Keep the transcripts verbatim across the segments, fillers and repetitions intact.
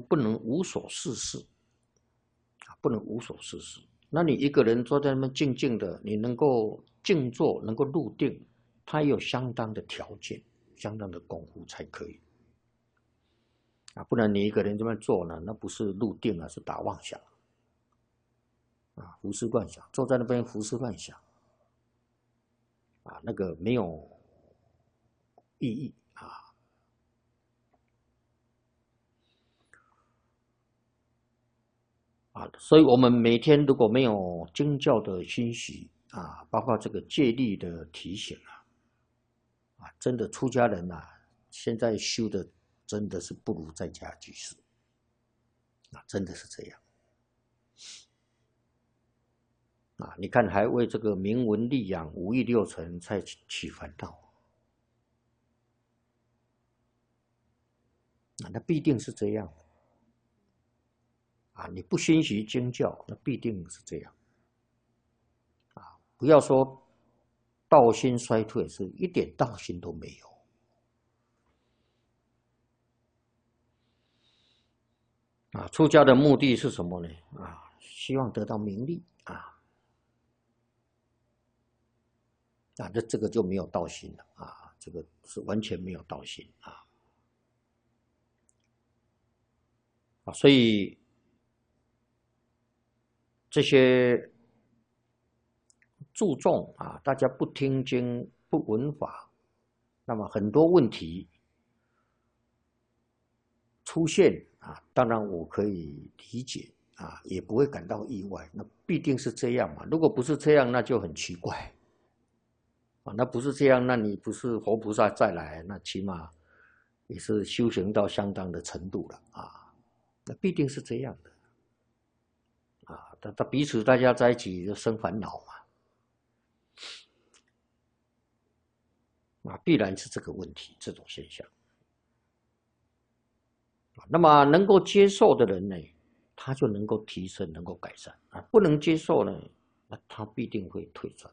不能无所事事，啊，不能无所事事。那你一个人坐在那边静静的，你能够静坐，能够入定，它有相当的条件，相当的功夫才可以。啊，不然你一个人这么坐呢，那不是入定啊，是打妄想，啊，胡思乱想，坐在那边胡思乱想，啊，那个没有意义啊。啊，所以我们每天如果没有经教的熏习啊，包括这个戒律的提醒啊，啊，真的出家人啊，现在修的真的是不如在家居士，啊，真的是这样。啊，你看还为这个名闻利养、五欲六尘在起烦恼，啊，那必定是这样。啊，你不熏习经教，那必定是这样。啊，不要说道心衰退，是一点道心都没有。啊，出家的目的是什么呢？啊，希望得到名利啊。啊，这这个就没有道心了啊，这个是完全没有道心啊。啊，所以这些注重啊，大家不听经不闻法，那么很多问题出现啊，当然我可以理解啊，也不会感到意外，那必定是这样嘛。如果不是这样，那就很奇怪。啊，那不是这样，那你不是活菩萨再来，那起码也是修行到相当的程度了啊，那必定是这样的啊，他他彼此大家在一起就生烦恼嘛，啊，必然是这个问题，这种现象。那么能够接受的人呢，他就能够提升，能够改善啊；不能接受呢，那他必定会退转。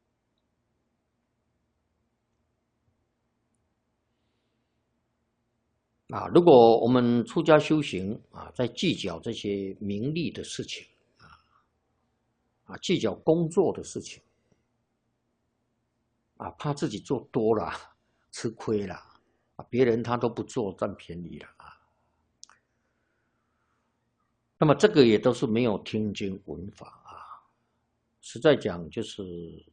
啊，如果我们出家修行啊，在计较这些名利的事情啊，啊，计较工作的事情啊，怕自己做多了吃亏了啊，别人他都不做，占便宜了啊。那么这个也都是没有听经闻法啊。实在讲，就是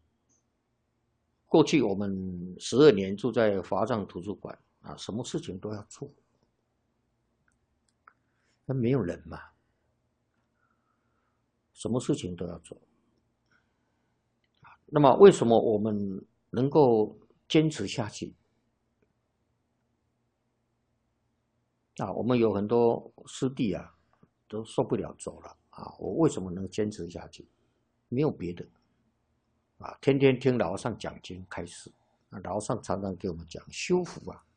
过去我们十二年住在华藏图书馆啊，什么事情都要做。那没有人嘛，什么事情都要做。那么为什么我们能够坚持下去？啊，我们有很多师弟啊，都受不了走了啊。我为什么能坚持下去？没有别的啊，天天听老和尚讲经开示，啊，老和尚常常给我们讲修福啊。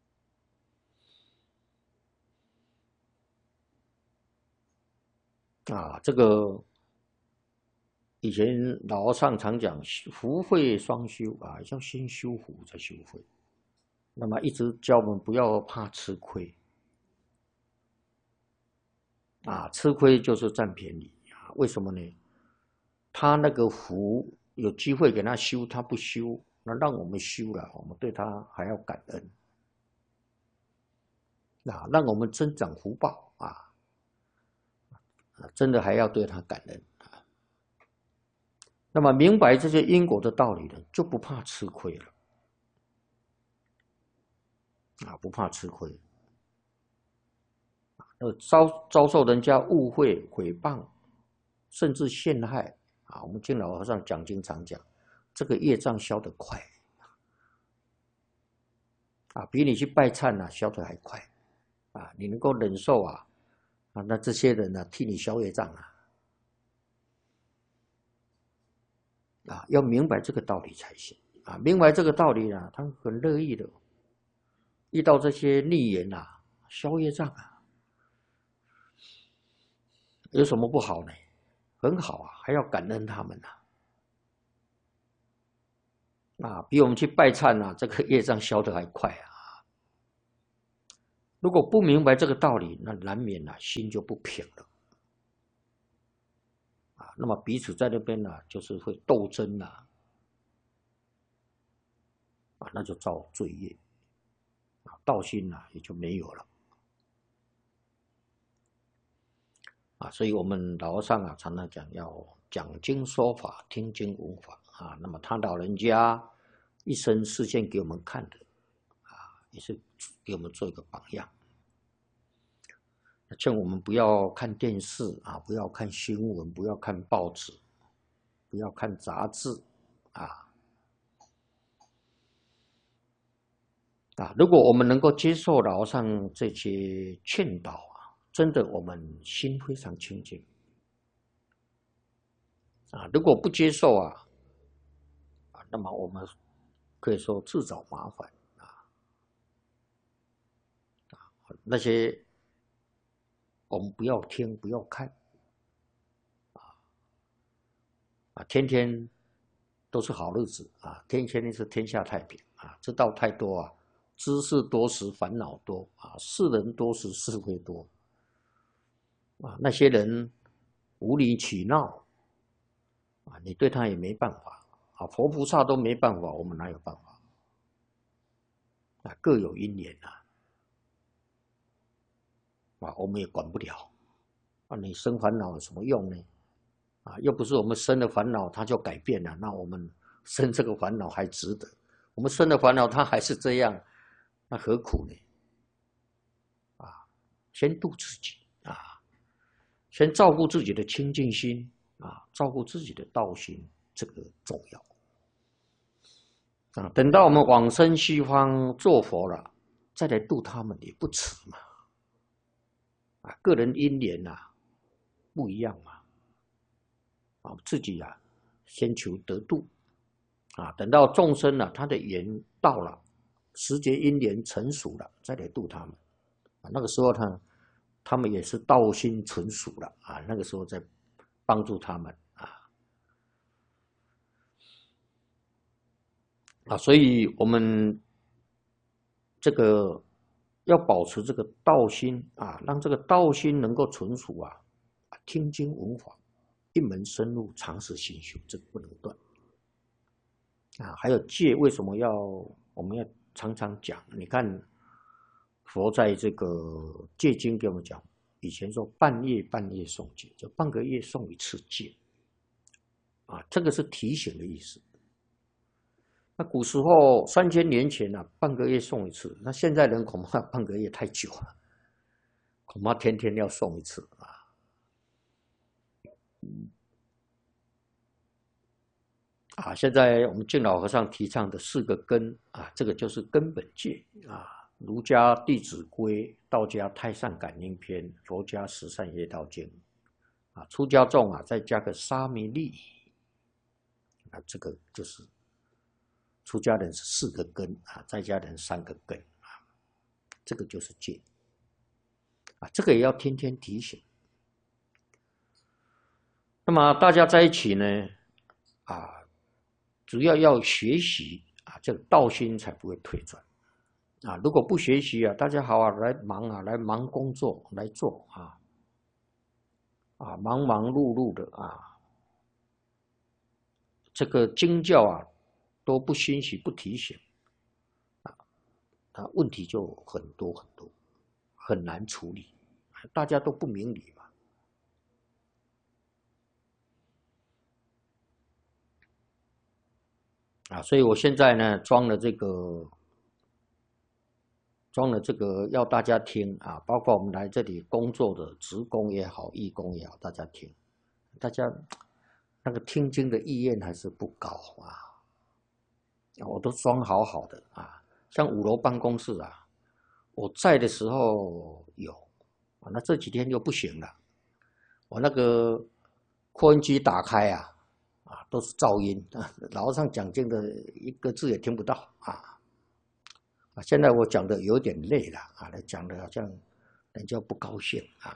啊，这个以前老和尚常讲福慧双修啊，要先修福再修慧。那么一直教我们不要怕吃亏啊，吃亏就是占便宜啊。为什么呢？他那个福有机会给他修，他不修，那让我们修了，我们对他还要感恩啊，让我们增长福报啊，真的还要对他感恩。那么明白这些因果的道理呢，就不怕吃亏了，啊，不怕吃亏。呃，遭遭受人家误会、诽谤，甚至陷害，啊，我们敬老和尚讲经常讲，这个业障消得快，啊，比你去拜忏啊消得还快，啊，你能够忍受啊，啊，那这些人呢、啊、替你消业障啊。啊，要明白这个道理才行啊！明白这个道理呢，他很乐意的。遇到这些逆缘啊，消业障啊，有什么不好呢？很好啊，还要感恩他们呐、啊！啊，比我们去拜忏啊，这个业障消得还快啊！ 如果不明白这个道理，那难免啊心就不平了。啊，那么彼此在那边呢、啊，就是会斗争呐、啊，啊，那就造罪业，啊，道心呐、啊、也就没有了。啊，所以我们老和尚啊常常讲要讲经说法，听经闻法啊。那么他老人家一生示现给我们看的，啊，也是给我们做一个榜样。劝我们不要看电视啊，不要看新闻，不要看报纸，不要看杂志，啊啊！如果我们能够接受老和尚这些劝导啊，真的我们心非常清净啊。如果不接受啊，啊，那么我们可以说自找麻烦啊啊！那些我们不要听，不要看，啊啊，天天都是好日子啊，天天是天下太平啊，知道太多啊，知识多时烦恼多啊，世人多时是非多啊，那些人无理取闹啊，你对他也没办法啊，佛菩萨都没办法，我们哪有办法啊？各有因缘啊，啊，我们也管不了啊，你生烦恼有什么用呢？啊，又不是我们生了烦恼它就改变了，那我们生这个烦恼还值得？我们生了烦恼它还是这样，那何苦呢？啊，先度自己啊，先照顾自己的清净心啊，照顾自己的道心，这个重要啊。等到我们往生西方做佛了，再来度他们也不迟嘛。啊，个人因缘啊不一样嘛。啊，自己啊，先求得度，啊，等到众生呢、啊，他的缘到了，时节因缘成熟了，再来度他们，啊，那个时候他，他们也是道心成熟了，啊，那个时候再帮助他们，啊，啊，所以我们这个要保持这个道心啊，让这个道心能够纯熟啊，听经闻法。一门深入，长时行修，这个不能断啊。还有戒，为什么要我们要常常讲？你看，佛在这个戒经给我们讲，以前说半夜半夜诵戒，就半个月诵一次戒啊，这个是提醒的意思。那古时候三千年前啊，半个月诵一次，那现在人恐怕半个月太久了，恐怕天天要诵一次啊。啊，现在我们净老和尚提倡的四个根啊，这个就是根本戒啊。儒家《弟子规》，道家《太上感应篇》，佛家《十善业道经》啊。出家众啊，再加个沙弥利啊，这个就是出家人是四个根啊，在家人三个根啊，这个就是戒啊，这个也要天天提醒。那么大家在一起呢，啊。主要要学习啊，这个道心才不会退转啊。如果不学习啊，大家好啊，来忙啊，来忙工作来做啊，啊，忙忙碌碌的啊，这个经教啊都不欣喜不提醒啊，啊，问题就很多很多，很难处理，大家都不明理。啊，所以我现在呢装了这个，装了这个要大家听啊，包括我们来这里工作的职工也好，义工也好，大家听，大家那个听经的意愿还是不高啊，我都装好好的啊，像五楼办公室啊，我在的时候有，啊，那这几天就不行了，我那个扩音机打开啊。啊，都是噪音啊！老和尚讲经的一个字也听不到啊！啊，现在我讲的有点累了啊，讲的好像人家不高兴啊！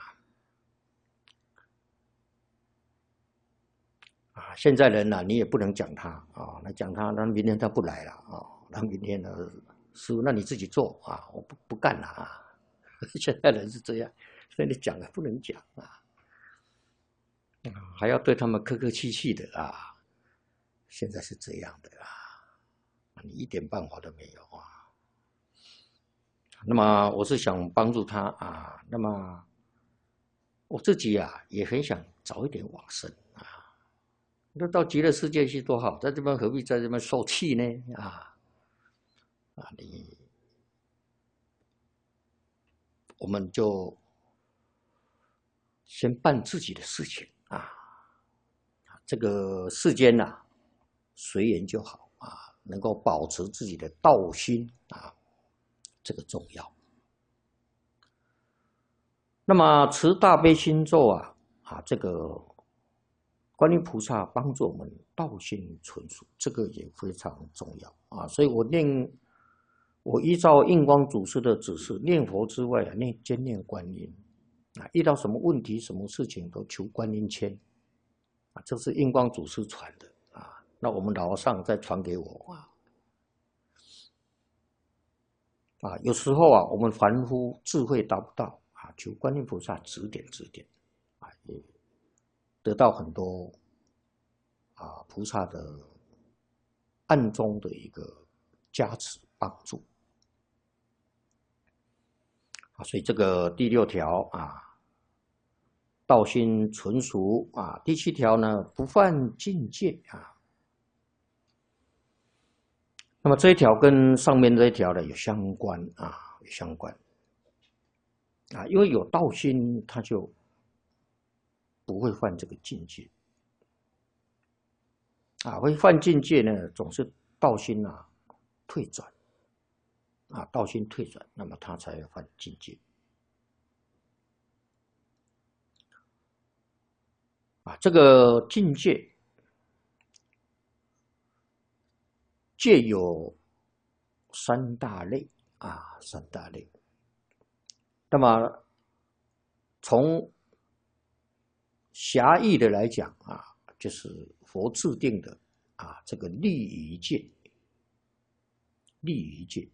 啊，现在人呢、啊，你也不能讲他啊，那讲他，那明天他不来了啊，那明天呢，师父，那你自己做啊，我不不干了啊！ 现在人是这样，所以你讲了不能讲啊，还要对他们客客气气的啊。现在是这样的啊，你一点办法都没有啊。那么我是想帮助他啊，那么我自己啊也很想早一点往生啊。那到极乐世界去多好，在这边何必在这边受气呢？啊啊，你我们就先办自己的事情啊。这个世间呐、啊，随缘就好啊，能够保持自己的道心啊，这个重要。那么持大悲心咒啊，啊，这个观音菩萨帮助我们道心纯熟，这个也非常重要啊。所以我念，我依照印光祖师的指示，念佛之外啊，念兼念观音啊，遇到什么问题、什么事情都求观音签啊，这是印光祖师传的啊。那我们老和尚再传给我啊。啊，有时候啊，我们凡夫智慧达不到啊，求观音菩萨指点指点，啊，也得到很多啊菩萨的暗中的一个加持帮助啊。所以这个第六条啊，道心纯熟啊；第七条呢，不犯境界啊。那么这一条跟上面这一条呢有相关啊，有相关啊，因为有道心，他就不会犯这个境界啊。会犯境界呢，总是道心啊退转啊，道心退转，那么他才会犯境界啊。这个境界。界有三大类啊，三大类。那么从狭义的来讲啊，就是佛制定的啊，这个利益界，利益界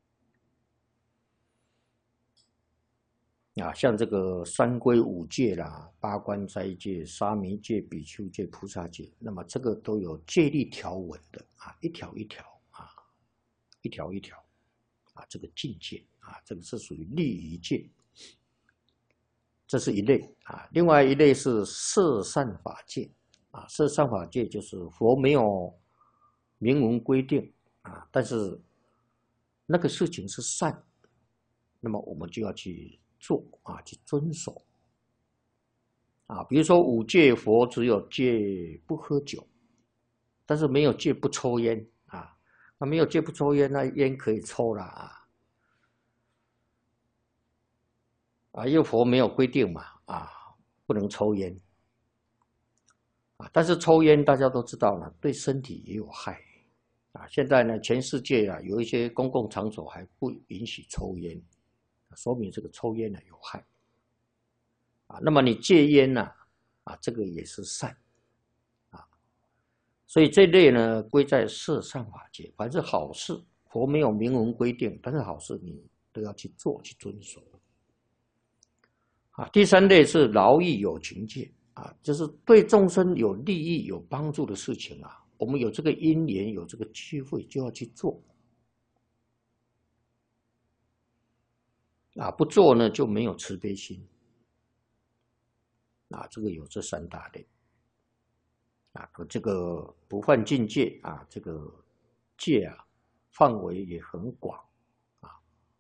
啊，像这个三规五戒啦、八关斋戒、沙弥戒、比丘戒、菩萨戒，那么这个都有戒律条文的啊，一条一条啊，一条一条啊，这个境界啊，这个是属于利益戒，这是一类啊。另外一类是摄善法戒啊，摄善法戒就是佛没有明文规定啊，但是那个事情是善，那么我们就要去做啊，去遵守啊。比如说五戒，佛只有戒不喝酒，但是没有戒不抽烟啊。那没有戒不抽烟，那烟可以抽了啊。啊，因为佛没有规定嘛啊，不能抽烟啊。但是抽烟大家都知道了，对身体也有害啊。现在呢，全世界啊有一些公共场所还不允许抽烟。说明这个抽烟呢有害啊，那么你戒烟呢啊，这个也是善啊，所以这类呢归在摄善法戒。凡是好事，佛没有明文规定，但是好事你都要去做，去遵守啊。第三类是劳逸有情戒啊，就是对众生有利益、有帮助的事情啊，我们有这个因缘、有这个机会就要去做。啊，不做呢就没有慈悲心，啊，这个有这三大类，啊，这个不犯境界啊，这个戒啊范围也很广啊。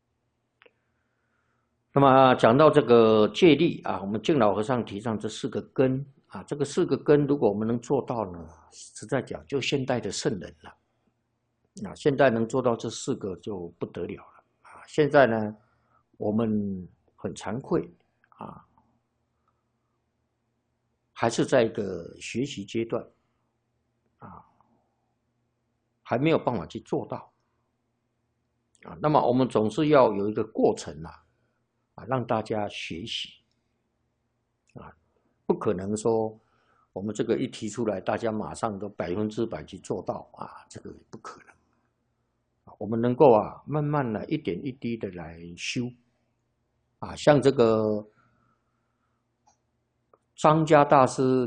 那么讲到这个戒律啊，我们净老和尚提倡这四个根啊，这个四个根如果我们能做到呢，实在讲就现代的圣人了，啊，现在能做到这四个就不得了了啊。现在呢。我们很惭愧啊，还是在一个学习阶段啊，还没有办法去做到啊。那么我们总是要有一个过程啊，啊，让大家学习啊，不可能说我们这个一提出来，大家马上都百分之百去做到啊，这个也不可能。我们能够啊，慢慢的一点一滴的来修。 啊，像这个张家大师